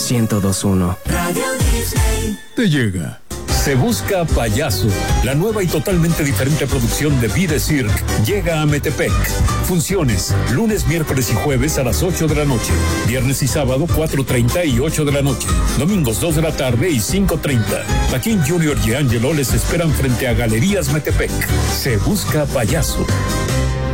1021. Radio Disney. Te llega. Se busca payaso. La nueva y totalmente diferente producción de Vida Cirque llega a Metepec. Funciones, lunes, miércoles y jueves a las 8 de la noche. Viernes y sábado, 4:30 y 8 de la noche. Domingos, 2 de la tarde y 5:30. Joaquín Jr. y Angelo les esperan frente a Galerías Metepec. Se busca payaso.